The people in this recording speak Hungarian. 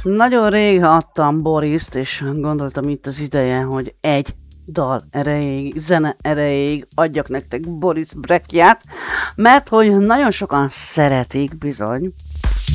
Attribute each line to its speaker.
Speaker 1: Nagyon rég adtam Boriszt, és gondoltam itt az ideje, hogy egy dal erejéig, zene erejéig adjak nektek Boris Brejchát, mert hogy nagyon sokan szeretik bizony,